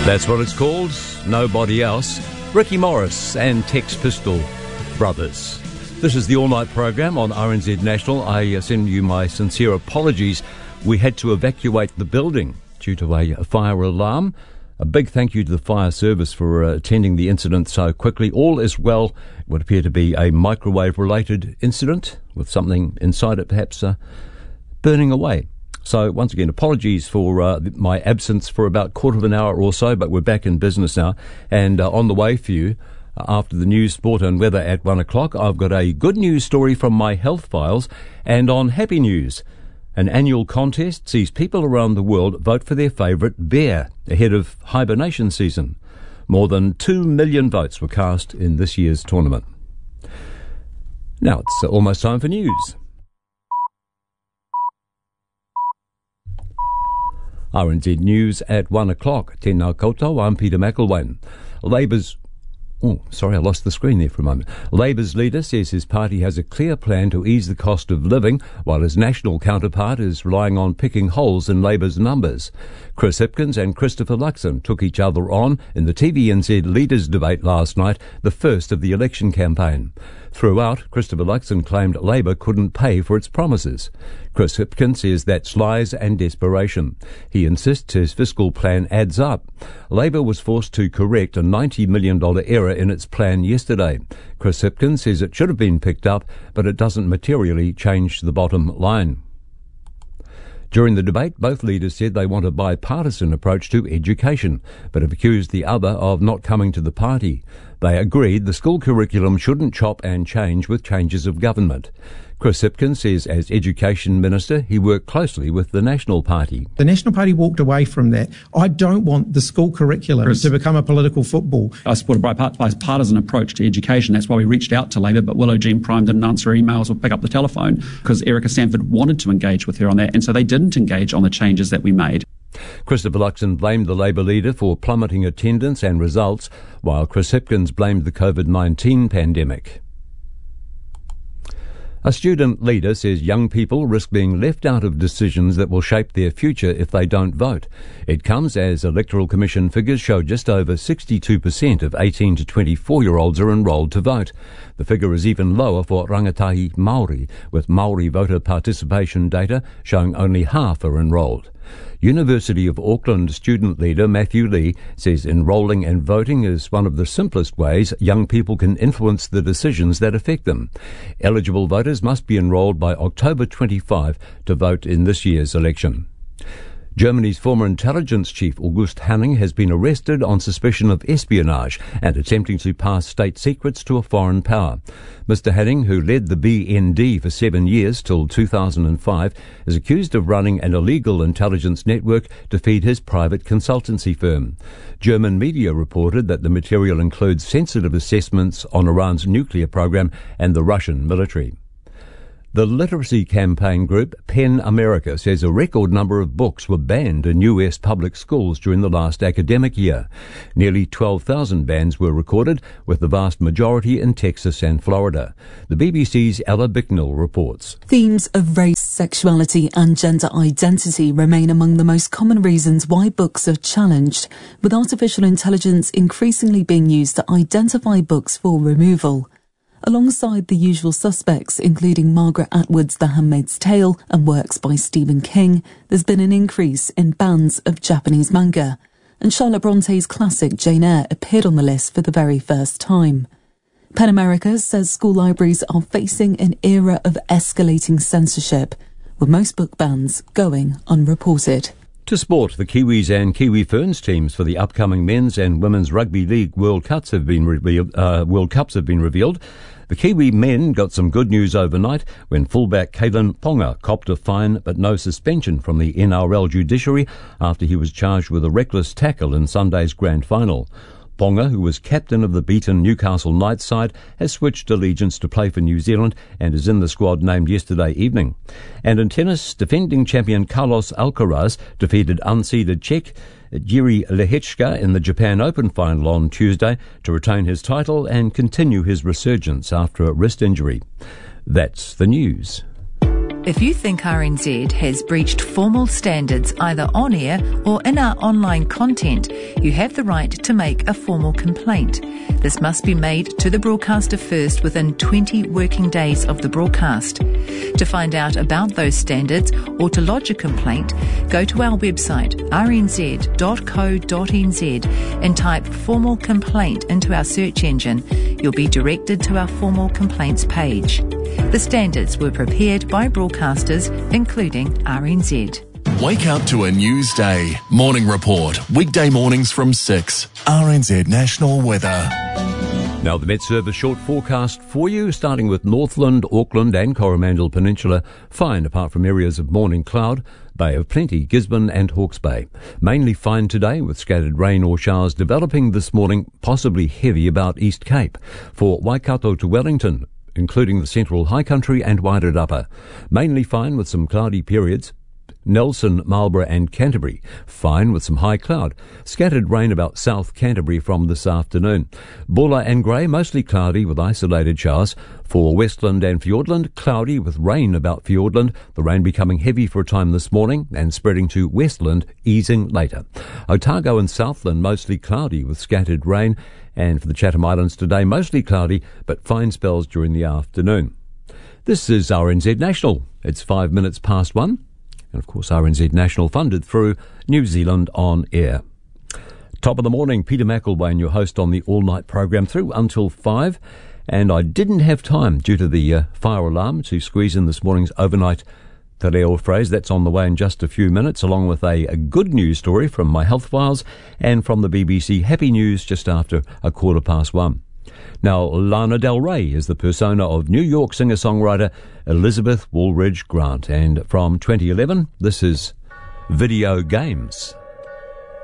That's what it's called, Nobody Else. Ricky Morris and Tex Pistol Brothers. This is the all-night program on RNZ National. I send you my sincere apologies. We had to evacuate the building due to a fire alarm. A big thank you to the fire service for attending the incident so quickly. All is well. It would appear to be a microwave-related incident with something inside it perhaps burning away. So once again, apologies for my absence for about quarter of an hour or so, but we're back in business now. And on the way for you, after the news, sport and weather at 1 o'clock, I've got a good news story from my health files. And on happy news, an annual contest sees people around the world vote for their favourite bear ahead of hibernation season. More than 2 million votes were cast in this year's tournament. Now it's almost time for news. RNZ News at 1 o'clock. Tēnā koutou, I'm Peter McElwain. Labour's... Oh, sorry, I lost the screen there for a moment. Labour's leader says his party has a clear plan to ease the cost of living, while his national counterpart is relying on picking holes in Labour's numbers. Chris Hipkins and Christopher Luxon took each other on in the TVNZ Leaders Debate last night, the first of the election campaign. Throughout, Christopher Luxon claimed Labour couldn't pay for its promises. Chris Hipkins says that's lies and desperation. He insists his fiscal plan adds up. Labour was forced to correct a $90 million error in its plan yesterday. Chris Hipkins says it should have been picked up, but it doesn't materially change the bottom line. During the debate, both leaders said they want a bipartisan approach to education, but have accused the other of not coming to the party. They agreed the school curriculum shouldn't chop and change with changes of government. Chris Hipkins says as Education Minister, he worked closely with the National Party. The National Party walked away from that. I don't want the school curriculum to become a political football. I support a bipartisan approach to education. That's why we reached out to Labor, but Willow Jean Prime didn't answer emails or pick up the telephone because Erica Sanford wanted to engage with her on that, and so they didn't engage on the changes that we made. Christopher Luxon blamed the Labour leader for plummeting attendance and results, while Chris Hipkins blamed the COVID-19 pandemic. A student leader says young people risk being left out of decisions that will shape their future if they don't vote. It comes as Electoral Commission figures show just over 62% of 18 to 24-year-olds are enrolled to vote. The figure is even lower for rangatahi Māori, with Māori voter participation data showing only half are enrolled. University of Auckland student leader Matthew Lee says enrolling and voting is one of the simplest ways young people can influence the decisions that affect them. Eligible voters must be enrolled by October 25 to vote in this year's election. Germany's former intelligence chief August Hanning has been arrested on suspicion of espionage and attempting to pass state secrets to a foreign power. Mr. Hanning, who led the BND for 7 years till 2005, is accused of running an illegal intelligence network to feed his private consultancy firm. German media reported that the material includes sensitive assessments on Iran's nuclear program and the Russian military. The literacy campaign group PEN America says a record number of books were banned in US public schools during the last academic year. Nearly 12,000 bans were recorded, with the vast majority in Texas and Florida. The BBC's Ella Bicknell reports. Themes of race, sexuality and gender identity remain among the most common reasons why books are challenged, with artificial intelligence increasingly being used to identify books for removal. Alongside the usual suspects, including Margaret Atwood's The Handmaid's Tale and works by Stephen King, there's been an increase in bans of Japanese manga, and Charlotte Bronte's classic Jane Eyre appeared on the list for the very first time. PEN America says school libraries are facing an era of escalating censorship, with most book bans going unreported. To sport, the Kiwis and Kiwi Ferns teams for the upcoming men's and women's rugby league World Cups have been revealed. The Kiwi men got some good news overnight when fullback Kalen Ponga copped a fine but no suspension from the NRL judiciary after he was charged with a reckless tackle in Sunday's grand final. Ponga, who was captain of the beaten Newcastle Knights side, has switched allegiance to play for New Zealand and is in the squad named yesterday evening. And in tennis, defending champion Carlos Alcaraz defeated unseeded Czech Jiří Lehečka in the Japan Open final on Tuesday to retain his title and continue his resurgence after a wrist injury. That's the news. If you think RNZ has breached formal standards either on air or in our online content, you have the right to make a formal complaint. This must be made to the broadcaster first within 20 working days of the broadcast. To find out about those standards or to lodge a complaint, go to our website rnz.co.nz and type formal complaint into our search engine. You'll be directed to our formal complaints page. The standards were prepared by broadcasters, including RNZ. Wake up to a news day. Morning Report. Weekday mornings from 6. RNZ National Weather. Now the Met Service short forecast for you, starting with Northland, Auckland and Coromandel Peninsula. Fine apart from areas of morning cloud. Bay of Plenty, Gisborne and Hawke's Bay. Mainly fine today with scattered rain or showers developing this morning, possibly heavy about East Cape. For Waikato to Wellington, including the central high country and Wairarapa. Mainly fine with some cloudy periods. Nelson, Marlborough and Canterbury, fine with some high cloud. Scattered rain about South Canterbury from this afternoon. Bulla and Grey, mostly cloudy with isolated showers. For Westland and Fiordland, cloudy with rain about Fiordland. The rain becoming heavy for a time this morning and spreading to Westland, easing later. Otago and Southland, mostly cloudy with scattered rain. And for the Chatham Islands today, mostly cloudy but fine spells during the afternoon. This is RNZ National. It's 5 minutes past 1. And of course, RNZ National funded through New Zealand On Air. Top of the morning, Peter McElwain, your host on the all-night program through until 5. And I didn't have time due to the fire alarm to squeeze in this morning's overnight te reo phrase. That's on the way in just a few minutes, along with a good news story from my health files and from the BBC Happy News just after 1:15. Now, Lana Del Rey is the persona of New York singer-songwriter Elizabeth Woolridge Grant. And from 2011, this is Video Games.